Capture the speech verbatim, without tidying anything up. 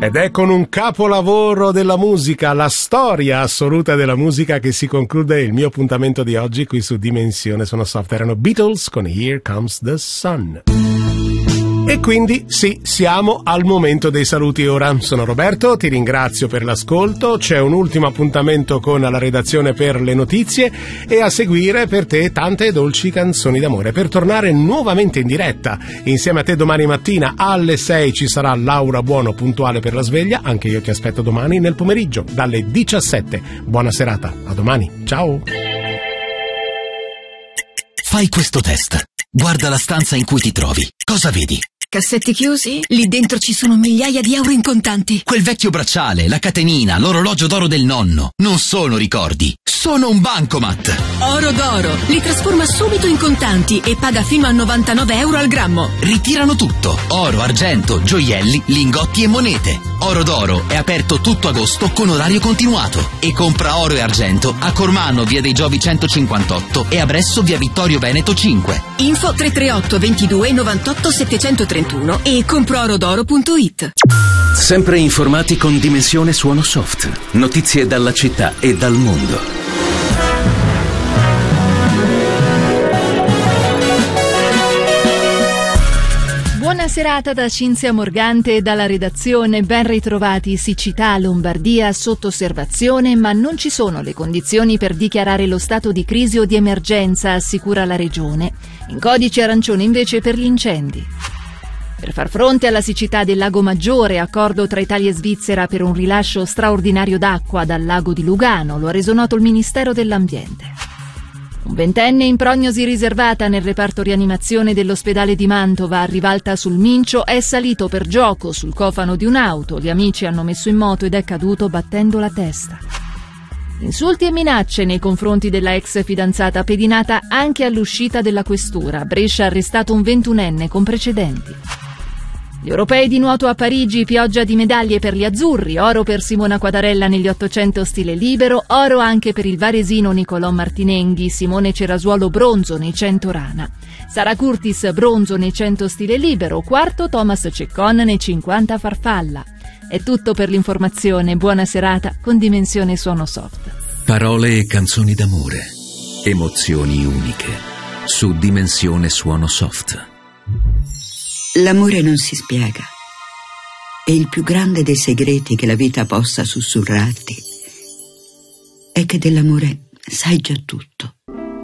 Ed è con un capolavoro della musica, la storia assoluta della musica, che si conclude il mio appuntamento di oggi qui su Dimensione Suono Soft. Erano Beatles con Here Comes the Sun. E quindi sì, siamo al momento dei saluti ora. Sono Roberto, ti ringrazio per l'ascolto. C'è un ultimo appuntamento con la redazione per le notizie e a seguire per te tante dolci canzoni d'amore. Per tornare nuovamente in diretta insieme a te domani mattina alle sei ci sarà Laura Buono puntuale per la sveglia. Anche io ti aspetto domani nel pomeriggio dalle diciassette. Buona serata, a domani, ciao. Fai questo test. Guarda la stanza in cui ti trovi. Cosa vedi? Cassetti chiusi? Lì dentro ci sono migliaia di euro in contanti. Quel vecchio bracciale, la catenina, l'orologio d'oro del nonno. Non sono ricordi, sono un bancomat. Oro d'oro. Li trasforma subito in contanti e paga fino a novantanove euro al grammo. Ritirano tutto. Oro, argento, gioielli, lingotti e monete. Oro d'oro è aperto tutto agosto con orario continuato. E compra oro e argento a Cormano, via dei Giovi centocinquantotto e a Bresso, via Vittorio Veneto cinque. Info tre tre otto ventidue novantotto settecentotrentuno e comproorodoro punto it. Sempre informati con Dimensione Suono Soft. Notizie dalla città e dal mondo. Buona serata da Cinzia Morgante e dalla redazione. Ben ritrovati. Siccità, Lombardia sotto osservazione, ma non ci sono le condizioni per dichiarare lo stato di crisi o di emergenza, assicura la Regione. In codice arancione invece per gli incendi. Per far fronte alla siccità del Lago Maggiore, accordo tra Italia e Svizzera per un rilascio straordinario d'acqua dal lago di Lugano, lo ha reso noto il Ministero dell'Ambiente. Un ventenne in prognosi riservata nel reparto rianimazione dell'ospedale di Mantova, a Rivalta sul Mincio, è salito per gioco sul cofano di un'auto. Gli amici hanno messo in moto ed è caduto battendo la testa. Insulti e minacce nei confronti della ex fidanzata, pedinata anche all'uscita della questura. A Brescia ha arrestato un ventunenne con precedenti. Gli europei di nuoto a Parigi, pioggia di medaglie per gli azzurri, oro per Simona Quadarella negli ottocento stile libero, oro anche per il varesino Nicolò Martinenghi, Simone Cerasuolo bronzo nei cento rana. Sara Curtis bronzo nei cento stile libero, quarto Thomas Ceccon nei cinquanta farfalla. È tutto per l'informazione, buona serata con Dimensione Suono Soft. Parole e canzoni d'amore, emozioni uniche, su Dimensione Suono Soft. L'amore non si spiega. E il più grande dei segreti che la vita possa sussurrarti è che dell'amore sai già tutto.